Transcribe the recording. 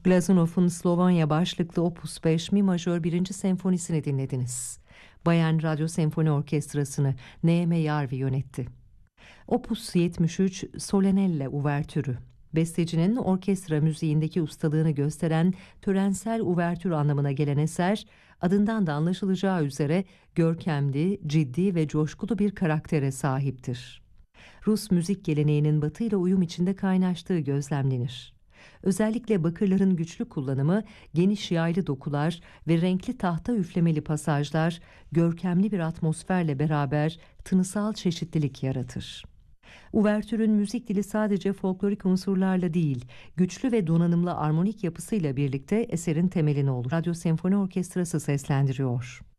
Glazunov'un Slovenya başlıklı Opus 5 Mi majör 1. senfonisini dinlediniz. Bayern Radyo Senfoni Orkestrası'nı Neeme Yarvi yönetti. Opus 73 Solenelle Uvertürü. Bestecinin orkestra müziğindeki ustalığını gösteren törensel uvertür anlamına gelen eser, adından da anlaşılacağı üzere görkemli, ciddi ve coşkulu bir karaktere sahiptir. Rus müzik geleneğinin Batı ile uyum içinde kaynaştığı gözlemlenir. Özellikle bakırların güçlü kullanımı, geniş yaylı dokular ve renkli tahta üflemeli pasajlar, görkemli bir atmosferle beraber tınısal çeşitlilik yaratır. Uvertürün müzik dili sadece folklorik unsurlarla değil, güçlü ve donanımlı armonik yapısıyla birlikte eserin temelini olur. Radyo Senfoni Orkestrası seslendiriyor.